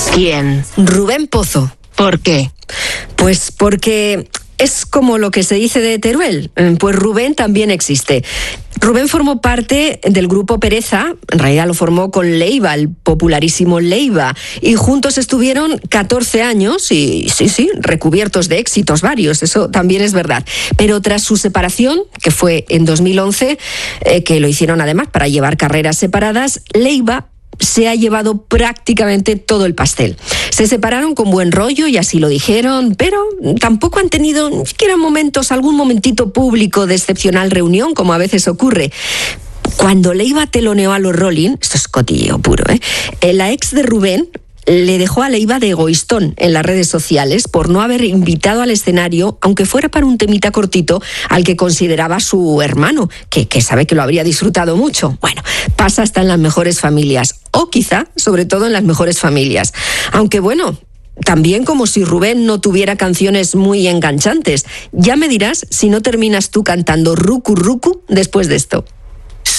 ¿Quién? Rubén Pozo. ¿Por qué? Pues porque es como lo que se dice de Teruel, pues Rubén también existe. Rubén formó parte del grupo Pereza, en realidad lo formó con Leiva, el popularísimo Leiva, y juntos estuvieron 14 años y sí, recubiertos de éxitos varios, eso también es verdad. Pero tras su separación, que fue en 2011, que lo hicieron además para llevar carreras separadas, Leiva se ha llevado prácticamente todo el pastel. Se separaron con buen rollo y así lo dijeron, pero tampoco han tenido ni siquiera algún momentito público de excepcional reunión, como a veces ocurre. Cuando Leiva teloneó a los Rolling, esto es cotilleo puro, la ex de Rubén le dejó a Leiva de egoístón en las redes sociales por no haber invitado al escenario, aunque fuera para un temita cortito, al que consideraba su hermano, que sabe que lo habría disfrutado mucho. Bueno, pasa hasta en las mejores familias, o quizá, sobre todo en las mejores familias. Aunque bueno, también como si Rubén no tuviera canciones muy enganchantes. Ya me dirás si no terminas tú cantando Rucu Rucu después de esto.